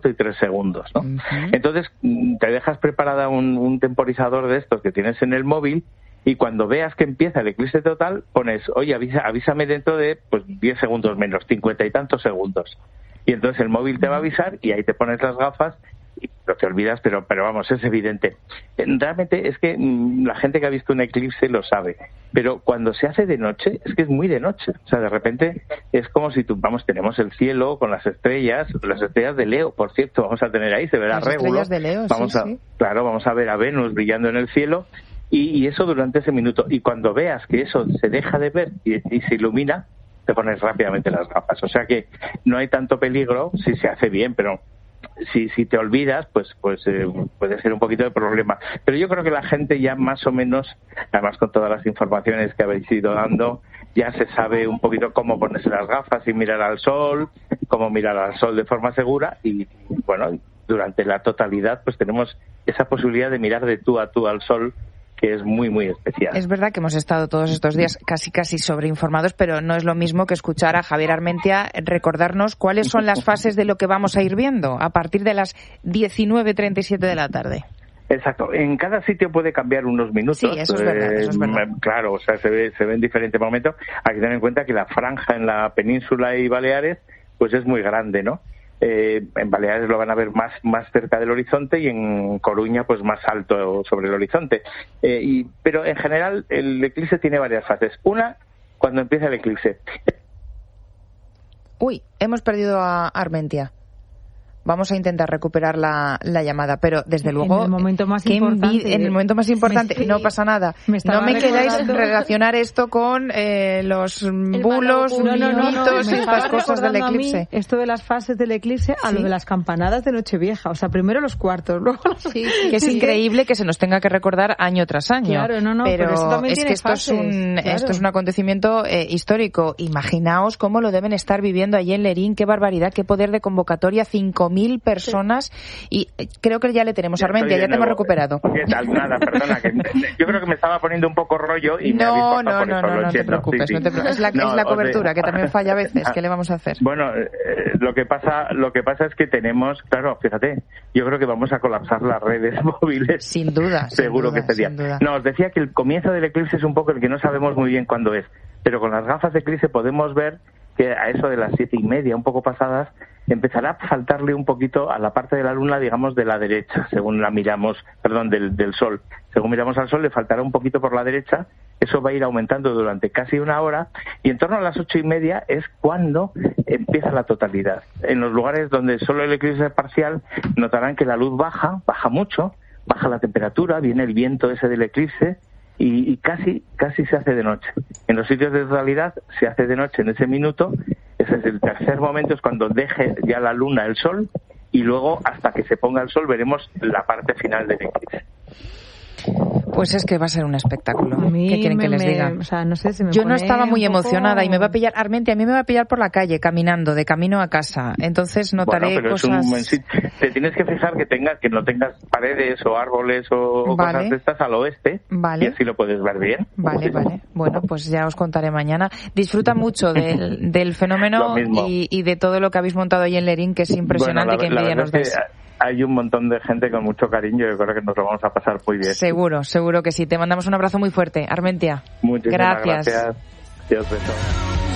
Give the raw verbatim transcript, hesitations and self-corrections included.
y tres segundos, ¿no? Uh-huh. Entonces te dejas preparada un, un temporizador de estos que tienes en el móvil y cuando veas que empieza el eclipse total pones, oye, avisa, avísame dentro de pues diez segundos menos, cincuenta y tantos segundos. Y entonces el móvil te va a avisar y ahí te pones las gafas y no te olvidas, pero pero vamos, es evidente. Realmente es que mmm, la gente que ha visto un eclipse lo sabe, pero cuando se hace de noche, es que es muy de noche. O sea, de repente es como si tú, vamos, tenemos el cielo con las estrellas, las estrellas de Leo, por cierto, vamos a tener ahí, se verá las régulo. Estrellas de Leo, vamos sí, a, sí. Claro, vamos a ver a Venus brillando en el cielo y, y eso durante ese minuto. Y cuando veas que eso se deja de ver y, y se ilumina, te pones rápidamente las gafas. O sea que no hay tanto peligro si se hace bien, pero si si te olvidas, pues pues eh, puede ser un poquito de problema. Pero yo creo que la gente ya más o menos, además con todas las informaciones que habéis ido dando, ya se sabe un poquito cómo ponerse las gafas y mirar al sol, cómo mirar al sol de forma segura y, bueno, durante la totalidad pues tenemos esa posibilidad de mirar de tú a tú al sol, que es muy, muy especial. Es verdad que hemos estado todos estos días casi, casi sobreinformados, pero no es lo mismo que escuchar a Javier Armentia recordarnos cuáles son las fases de lo que vamos a ir viendo a partir de las diecinueve treinta y siete de la tarde. Exacto. En cada sitio puede cambiar unos minutos. Sí, eso es verdad. Eso es verdad. Eh, claro, o sea, se ve, se ve en diferentes momentos. Hay que tener en cuenta que la franja en la península y Baleares pues es muy grande, ¿no? Eh, en Baleares lo van a ver más más cerca del horizonte y en Coruña pues más alto sobre el horizonte. Eh, y, pero en general el eclipse tiene varias fases. Una, cuando empieza el eclipse. Uy, hemos perdido a Armentia. Vamos a intentar recuperar la, la llamada, pero desde luego... En el momento más importante. En el momento más importante, me, no pasa nada. Me no me queráis relacionar esto con eh, los bulos, no, no, no, mitos no, y estas cosas del eclipse. Esto de las fases del eclipse a ¿sí? lo de las campanadas de Nochevieja. O sea, primero los cuartos, luego los... Sí, que es increíble que se nos tenga que recordar año tras año. Claro, no, no, pero, pero eso también es tiene que esto fases, es un claro. esto es un acontecimiento eh, histórico. Imaginaos cómo lo deben estar viviendo allí en Lerín. Qué barbaridad, qué poder de convocatoria, cinco mil personas. Y creo que ya le tenemos, Armentia, ya te hemos recuperado. ¿Qué tal? Nada, perdona, que yo creo que me estaba poniendo un poco rollo y me no, habéis no, por no, eso, no, lo no te preocupes, sí, sí. no te preocupes. Es la, no, es la cobertura, que también falla a veces. ¿Qué le vamos a hacer? Bueno, eh, lo que pasa lo que pasa es que tenemos, claro, fíjate, yo creo que vamos a colapsar las redes móviles. Sin duda, seguro sin duda, que este día. sin duda. No, os decía que el comienzo del eclipse es un poco el que no sabemos muy bien cuándo es, pero con las gafas de eclipse podemos ver que a eso de las siete y media, un poco pasadas, empezará a faltarle un poquito a la parte de la luna, digamos, de la derecha, según la miramos, perdón, del, del sol. Según miramos al sol, le faltará un poquito por la derecha, eso va a ir aumentando durante casi una hora, y en torno a las ocho y media es cuando empieza la totalidad. En los lugares donde solo el eclipse es parcial, notarán que la luz baja, baja mucho, baja la temperatura, viene el viento ese del eclipse, y, y casi casi se hace de noche. En los sitios de totalidad se hace de noche en ese minuto. Ese es el tercer momento, es cuando deje ya la luna el sol, y luego hasta que se ponga el sol veremos la parte final del eclipse. Pues es que va a ser un espectáculo. A mí ¿Qué quieren me, que les diga? Me, o sea, no sé, se me Yo pone no estaba muy un poco... emocionada y me va a pillar, Armentia, a mí me va a pillar por la calle, caminando, de camino a casa. Entonces notaré bueno, pero cosas... Es un buen sitio. Te tienes que fijar que tengas, que no tengas paredes o árboles o vale. cosas de estas al oeste, vale. y así lo puedes ver bien. Vale, vale. Bueno, pues ya os contaré mañana. Disfruta mucho del, del fenómeno y, y de todo lo que habéis montado ahí en Lerín, que es impresionante. Bueno, la, y que envidia nos des. Hay un montón de gente con mucho cariño, yo creo que nos lo vamos a pasar muy bien. Seguro, seguro que sí. Te mandamos un abrazo muy fuerte, Armentia. Muchísimas gracias. gracias. Dios beso.